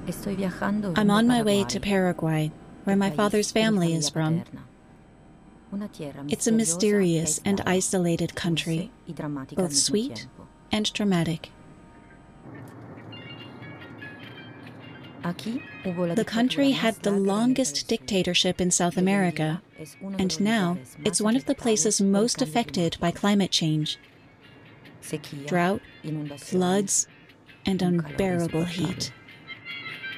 I'm on my way to Paraguay, where my father's family is from. It's a mysterious and isolated country, both sweet and dramatic. The country had the longest dictatorship in South America, and now it's one of the places most affected by climate change. Drought, floods, and unbearable heat.